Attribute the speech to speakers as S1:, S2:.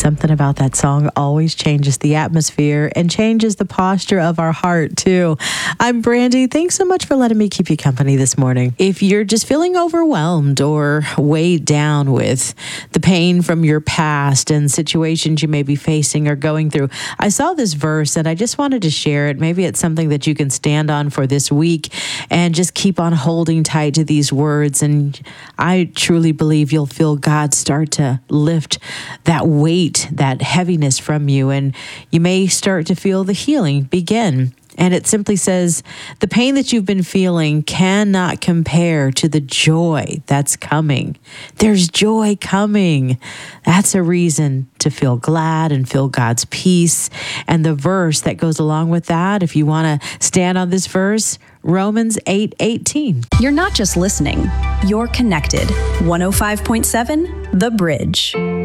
S1: Something about that song always changes the atmosphere and changes the posture of our heart, too. I'm Brandy. Thanks so much for letting me keep you company this morning. If you're just feeling overwhelmed or weighed down with the pain from your past and situations you may be facing or going through, I saw this verse and I just wanted to share it. Maybe it's something that you can stand on for this week and just keep on holding tight to these words. And I truly believe you'll feel God start to lift that weight, that heaviness from you, and you may start to feel the healing begin. And it simply says, the pain that you've been feeling cannot compare to the joy that's coming. There's joy coming. That's a reason to feel glad and feel God's peace. And the verse that goes along with that, if you want to stand on this verse, Romans 8:18.
S2: You're not just listening, you're connected. 105.7 The Bridge.